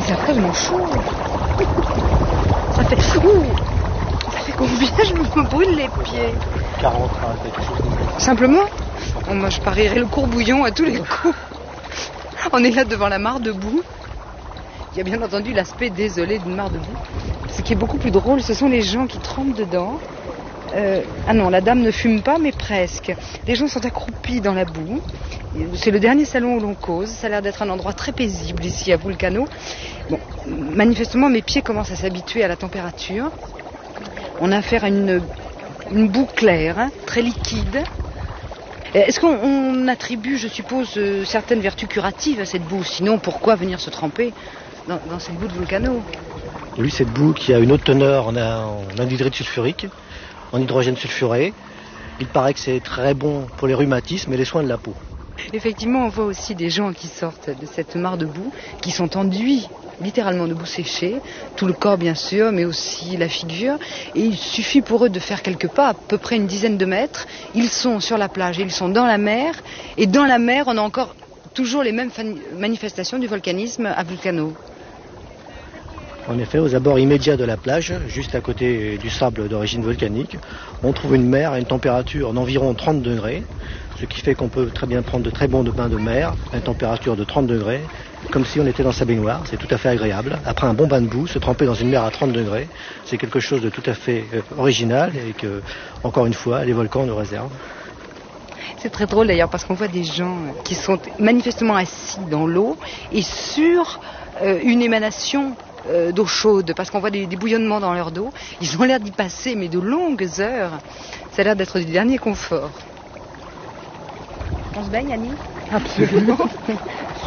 c'est tellement chaud. Ça fait... Ouh, ça fait combien je me brûle les pieds? 40, quelque chose comme ça. Simplement? Bon, moi je parierais le courbouillon à tous les coups. On est là devant la mare de boue. Il y a bien entendu l'aspect désolé d'une mare de boue. Ce qui est beaucoup plus drôle, ce sont les gens qui trempent dedans. Ah non, la dame ne fume pas, mais presque. Les gens sont accroupis dans la boue. C'est le dernier salon où l'on cause. Ça a l'air d'être un endroit très paisible ici à Vulcano. Bon, manifestement, mes pieds commencent à s'habituer à la température. On a affaire à une boue claire, hein, très liquide. Est-ce qu'on attribue, je suppose, certaines vertus curatives à cette boue? Sinon, pourquoi venir se tremper dans cette boue de Vulcano? Oui, cette boue qui a une haute teneur en anhydride sulfurique, en hydrogène sulfuré. Il paraît que c'est très bon pour les rhumatismes et les soins de la peau. Effectivement, on voit aussi des gens qui sortent de cette mare de boue, qui sont enduits littéralement de boue séchée, tout le corps bien sûr, mais aussi la figure. Et il suffit pour eux de faire quelques pas, à peu près une dizaine de mètres. Ils sont sur la plage, ils sont dans la mer. Et dans la mer, on a encore toujours les mêmes manifestations du volcanisme à Vulcano. En effet, aux abords immédiats de la plage, juste à côté du sable d'origine volcanique, on trouve une mer à une température d'environ 30 degrés, ce qui fait qu'on peut très bien prendre de très bons bains de mer à une température de 30 degrés, comme si on était dans sa baignoire. C'est tout à fait agréable. Après un bon bain de boue, se tremper dans une mer à 30 degrés, c'est quelque chose de tout à fait original et que, encore une fois, les volcans nous réservent. C'est très drôle d'ailleurs parce qu'on voit des gens qui sont manifestement assis dans l'eau et sur une émanation d'eau chaude, parce qu'on voit des bouillonnements dans leur dos. Ils ont l'air d'y passer, mais de longues heures. Ça a l'air d'être du dernier confort. On se baigne, Annie? Absolument.